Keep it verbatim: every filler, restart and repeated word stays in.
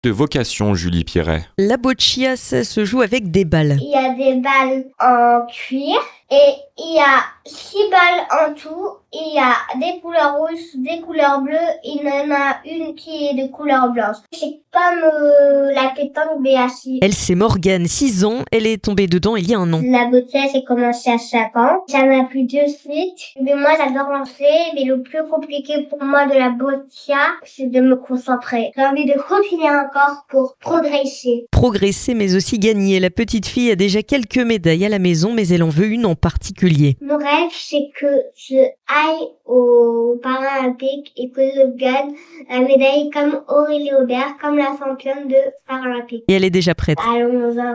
de vocation, Julie Pierret. La boccia, ça se joue avec des balles. Il y a des balles en cuir et il y a six balles en tout. Il y a des couleurs rouges, des couleurs bleues. Il y en a une qui est de couleur blanche. C'est comme euh, la pétanque B H I. Elle, c'est Morgane, six ans. Elle est tombée dedans il y a un an. La boccia, j'ai commencé à cinq ans. J'en ai appris deux suite. Mais moi, j'adore lancer. Mais le plus compliqué pour moi de la boccia, c'est de me concentrer. J'ai envie de continuer encore pour progresser. Progresser, mais aussi gagner. La petite fille a déjà quelques médailles à la maison, mais elle en veut une en particulier. Mon rêve, c'est que je aille aux Paralympiques et que je gagne la médaille comme Aurélie Aubert, comme la championne de Paralympique. Et elle est déjà prête. Allons-y.